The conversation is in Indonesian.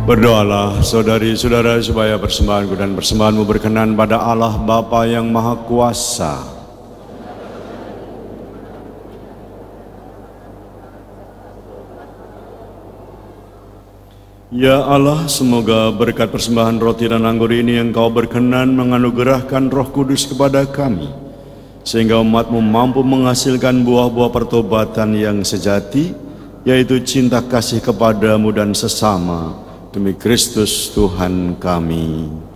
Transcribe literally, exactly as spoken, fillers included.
Berdoalah saudari-saudara supaya persembahanku dan persembahanmu berkenan pada Allah Bapa yang Maha Kuasa. Ya Allah, semoga berkat persembahan roti dan anggur ini Engkau berkenan menganugerahkan Roh Kudus kepada kami, sehingga umat-Mu mampu menghasilkan buah-buah pertobatan yang sejati, yaitu cinta kasih kepadamu dan sesama, demi Kristus Tuhan kami.